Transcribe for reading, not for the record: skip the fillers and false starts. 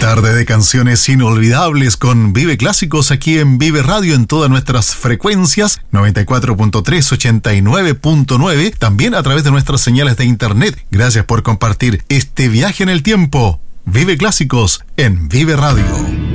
Tarde de canciones inolvidables con Vive Clásicos aquí en Vive Radio en todas nuestras frecuencias, 94.3, 89.9, también a través de nuestras señales de internet. Gracias por compartir este viaje en el tiempo. Vive Clásicos en Vive Radio.